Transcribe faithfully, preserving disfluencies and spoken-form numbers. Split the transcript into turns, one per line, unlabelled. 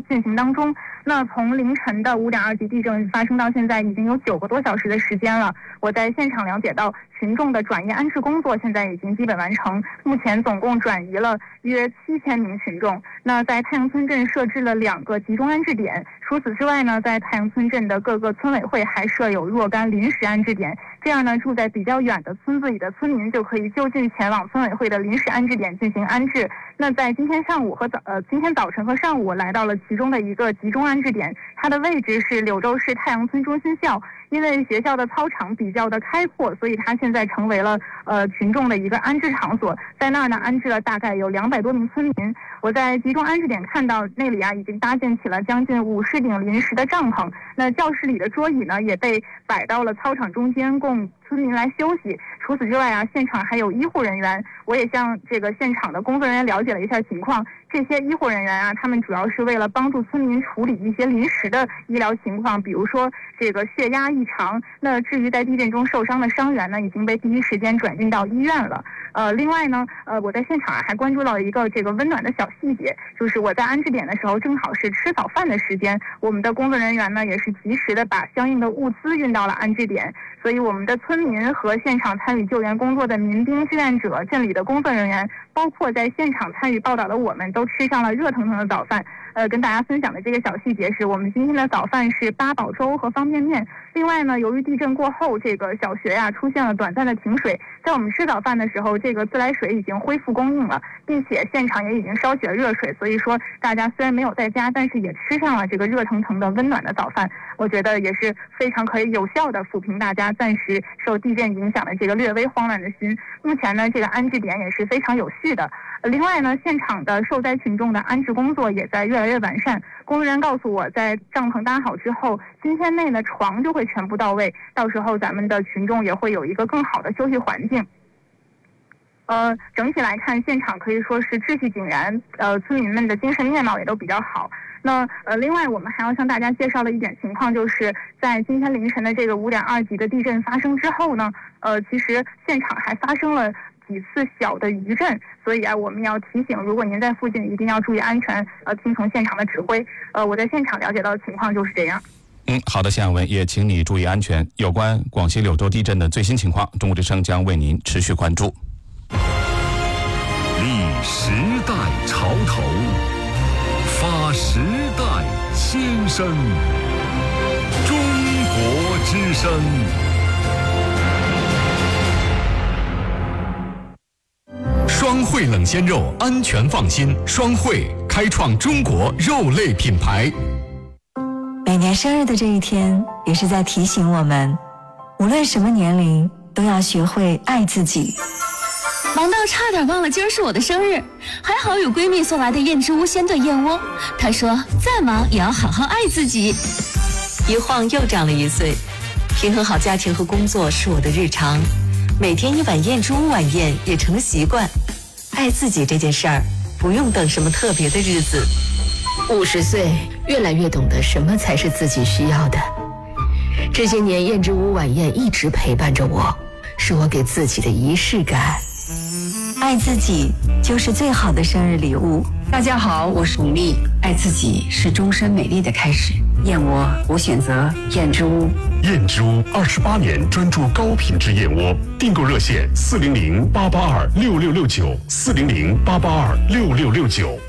进行当中。那从凌晨的五点二级地震发生到现在，已经有九个多小时的时间了。我在现场了解到，群众的转移安置工作现在已经基本完成，目前总共转移了约七千名群众。那在太阳村镇设置了两个集中安置点，除此之外呢，在太阳村镇的各个村委会还设有若干临时安置点，这样呢，住在比较远的村子里的村民就可以就近前往村委会的临时安置点进行安置。那在今天上午和早呃今天早晨和上午，我来到了其中的一个集中安置点，它的位置是柳州市太阳村中心校。因为学校的操场比较的开阔，所以它现在成为了呃群众的一个安置场所。在那儿呢，安置了大概有两百多名村民。我在集中安置点看到那里啊，已经搭建起了将近五十顶临时的帐篷。那教室里的桌椅呢，也被摆到了操场中间，供村民来休息。除此之外啊，现场还有医护人员。我也向这个现场的工作人员了解了一下情况。这些医护人员啊，他们主要是为了帮助村民处理一些临时的医疗情况，比如说这个血压异常。那至于在地震中受伤的伤员呢，已经被第一时间转运到医院了。呃，另外呢，呃，我在现场啊还关注到一个这个温暖的小细节，就是我在安置点的时候，正好是吃早饭的时间，我们的工作人员呢也是及时的把相应的物资运到了安置点，所以我们的村民和现场参与救援工作的民兵、志愿者、镇里的工作人员，包括在现场参与报道的我们，都吃上了热腾腾的早饭。呃，跟大家分享的这个小细节是我们今天的早饭是八宝粥和方便面。另外呢，由于地震过后，这个小学呀、啊、出现了短暂的停水，在我们吃早饭的时候，这个自来水已经恢复供应了，并且现场也已经烧起了热水，所以说大家虽然没有在家，但是也吃上了这个热腾腾的温暖的早饭。我觉得也是非常可以有效的抚平大家暂时受地震影响的这个略微慌乱的心。目前呢，这个安置点也是非常有序的。另外呢，现场的受灾群众的安置工作也在越来越完善。工作人员告诉我，在帐篷搭好之后，今天内呢床就会全部到位，到时候咱们的群众也会有一个更好的休息环境。呃，整体来看，现场可以说是秩序井然，呃，村民们的精神面貌也都比较好。那呃，另外我们还要向大家介绍的一点情况，就是在今天凌晨的这个五点二级的地震发生之后呢，呃，其实现场还发生了几次小的余震，所以啊，我们要提醒，如果您在附近，一定要注意安全，呃，听从现场的指挥。呃，我在现场了解到的情况就是这样。
嗯，好的，谢亚文，也请你注意安全。有关广西柳州地震的最新情况，中国之声将为您持续关注。
立时代潮头，发时代先声，中国之声。双汇冷鲜肉，安全放心。双汇开创中国肉类品牌。
每年生日的这一天，也是在提醒我们，无论什么年龄，都要学会爱自己。
忙到差点忘了今儿是我的生日，还好有闺蜜送来的燕之屋鲜炖燕窝。她说再忙也要好好爱自己。
一晃又长了一岁，平衡好家庭和工作是我的日常，每天一碗燕之屋晚宴也成了习惯。爱自己这件事儿，不用等什么特别的日子。
五十岁，越来越懂得什么才是自己需要的。这些年，燕之屋晚宴一直陪伴着我，是我给自己的仪式感。
爱自己就是最好的生日礼物。
大家好，我是巩俐。爱自己是终身美丽的开始。燕窝，我选择燕之屋。
燕之屋二十八年专注高品质燕窝，订购热线四零零八八二六六六九四零零八八二六六六九。